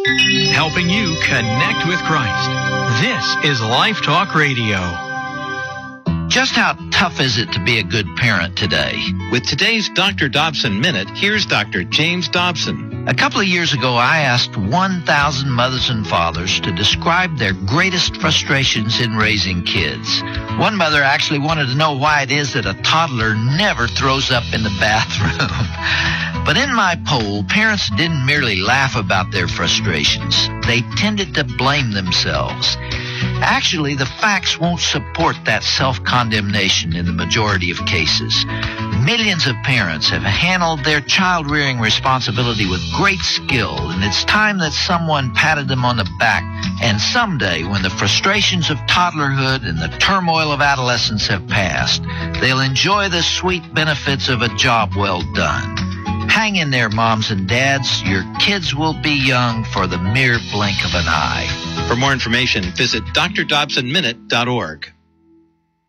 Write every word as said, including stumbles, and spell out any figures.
helping you connect with Christ. This is Life Talk Radio. Just how tough is it to be a good parent today? With today's Doctor Dobson Minute, here's Doctor James Dobson. A couple of years ago, I asked one thousand mothers and fathers to describe their greatest frustrations in raising kids. One mother actually wanted to know why it is that a toddler never throws up in the bathroom. But in my poll, parents didn't merely laugh about their frustrations. They tended to blame themselves. Actually, the facts won't support that self-condemnation in the majority of cases. Millions of parents have handled their child-rearing responsibility with great skill, and it's time that someone patted them on the back. And someday, when the frustrations of toddlerhood and the turmoil of adolescence have passed, they'll enjoy the sweet benefits of a job well done. Hang in there, moms and dads. Your kids will be young for the mere blink of an eye. For more information, visit D R Dobson Minute dot org.